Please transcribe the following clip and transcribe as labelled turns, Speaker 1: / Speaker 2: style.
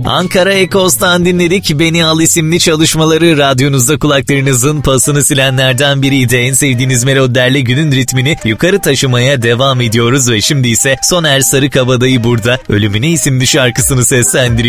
Speaker 1: Ankara Ekos'tan dinledik. Beni Al isimli çalışmaları radyonuzda kulaklarınızın pasını silenlerden biriydi. En sevdiğiniz melodilerle günün ritmini yukarı taşımaya devam ediyoruz ve şimdi ise Soner Sarıkabadayı burada Ölümüne isimli şarkısını seslendiriyor.